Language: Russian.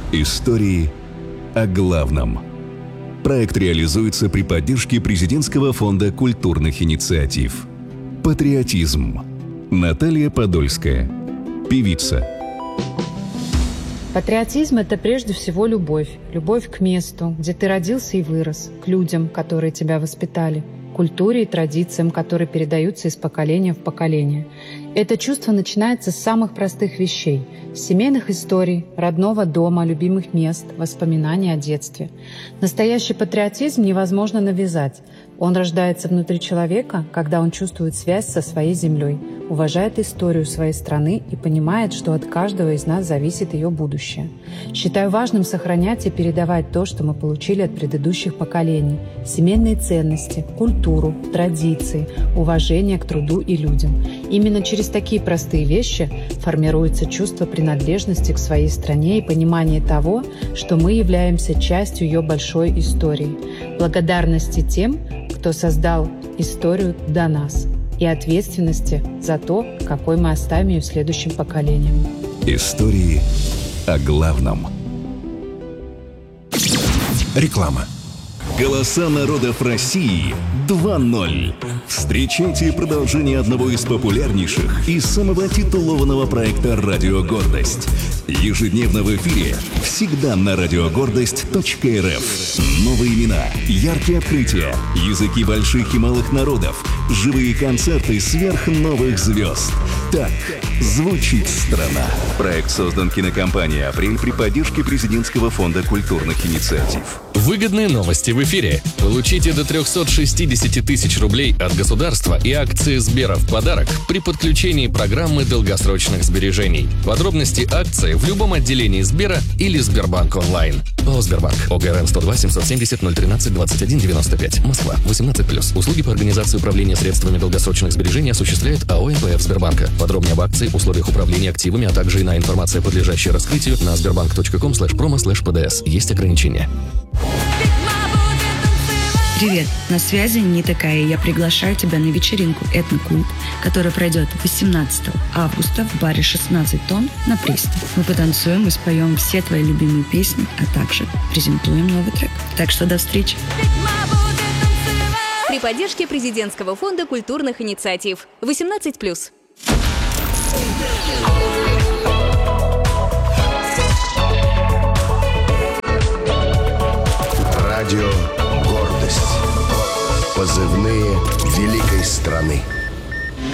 Истории о главном. Проект реализуется при поддержке Президентского фонда культурных инициатив. Патриотизм. Наталья Подольская, певица. Патриотизм – это прежде всего любовь. Любовь к месту, где ты родился и вырос, к людям, которые тебя воспитали, культуре и традициям, которые передаются из поколения в поколение. Это чувство начинается с самых простых вещей – с семейных историй, родного дома, любимых мест, воспоминаний о детстве. Настоящий патриотизм невозможно навязать. Он рождается внутри человека, когда он чувствует связь со своей землей, уважает историю своей страны и понимает, что от каждого из нас зависит ее будущее. Считаю важным сохранять и передавать то, что мы получили от предыдущих поколений – семейные ценности, культуру, традиции, уважение к труду и людям. Именно через такие простые вещи формируется чувство принадлежности к своей стране и понимание того, что мы являемся частью ее большой истории. Благодарности тем, кто создал историю до нас, и ответственности за то, какой мы оставим ее следующим поколениям. Истории о главном. Реклама. Голоса народов России 2.0. Встречайте продолжение одного из популярнейших и самого титулованного проекта «Радио Гордость». Ежедневно в эфире, всегда на радиогордость.рф. Новые имена, яркие открытия, языки больших и малых народов, живые концерты сверхновых звезд. Так звучит страна. Проект создан кинокомпанией «Апрель» при поддержке Президентского фонда культурных инициатив. Выгодные новости в эфире. Получите до 360 тысяч рублей от государства и акции Сбера в подарок при подключении программы долгосрочных сбережений. Подробности акции в любом отделении Сбера или Сбербанк онлайн. ООО «Сбербанк». ОГРН 102 770 013 21 95. Москва. 18+. Услуги по организации управления средствами долгосрочных сбережений осуществляет АО МПФ Сбербанка. Подробнее об акции, условиях управления активами, а также иная информация, подлежащая раскрытию, на sberbank.com/promo/pds. Есть ограничения. Привет, на связи Нита Кая. Я приглашаю тебя на вечеринку «Этноклуб», которая пройдет 18 августа в баре «16 тонн» на Пресне. Мы потанцуем и споем все твои любимые песни, а также презентуем новый трек. Так что до встречи. При поддержке Президентского фонда культурных инициатив. 18+. Радио «Гордость». Позывные великой страны.